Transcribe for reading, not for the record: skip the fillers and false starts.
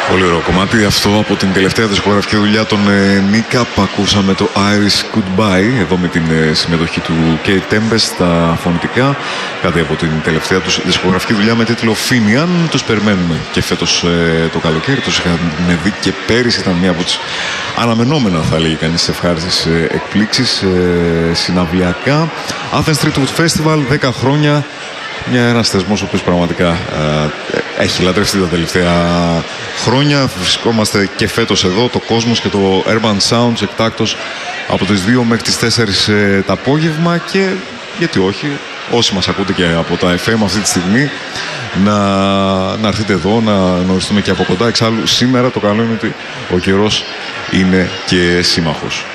Πολύ ωραίο κομμάτι αυτό από την τελευταία δισκογραφική δουλειά των Μίκα που ακούσαμε, το Iris Goodbye, εδώ με την συμμετοχή του Kate Tempest στα φωνητικά, κάτι από την τελευταία τους δισκογραφική δουλειά με τίτλο Finian. Τους περιμένουμε και φέτος το καλοκαίρι, τους είχαμε δει και πέρυσι, ήταν μία από τις αναμενόμενα, θα λέγει κανείς, ευχάριστες εκπλήξεις συναυλιακά. Athens Streetwood Festival, 10 χρόνια. Ένας θεσμός ο οποίος πραγματικά έχει λατρευτεί τα τελευταία χρόνια. Βρισκόμαστε και φέτος εδώ, το Cosmos και το Urban Sounds εκτάκτως από τις 2 μέχρι τις 4 το απόγευμα, και γιατί όχι, όσοι μας ακούτε και από τα FM αυτή τη στιγμή, να έρθετε εδώ, να γνωριστούμε και από κοντά. Εξάλλου σήμερα το καλό είναι ότι ο καιρός είναι και σύμμαχος.